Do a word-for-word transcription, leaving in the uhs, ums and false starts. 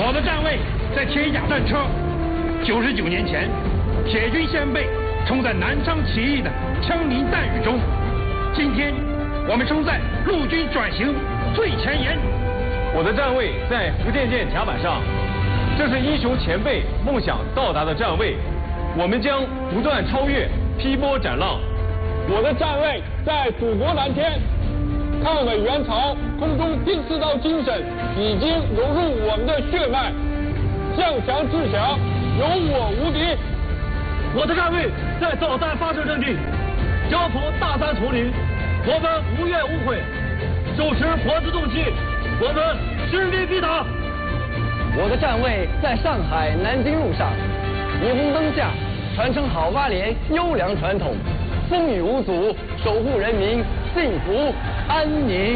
我的站位在铁甲战车。九十九年前，铁军先辈冲在南昌起义的枪林弹雨中，今天我们冲在陆军转型最前沿。 我的站位在福建舰甲板上，这是英雄前辈梦想到达的站位，我们将不断超越，劈波斩浪。 我的站位在祖国蓝天，抗美援朝空中第四道精神已经融入我们的血脉，向强制强，有我无敌。 我的站位在导弹发射阵地，交thủ大山丛林，我们无怨无悔，手持活自动器，我们实力必打。 我的站位在上海南京路上，霓虹灯下传承好八连优良传统，风雨无阻，守护人民幸福安宁。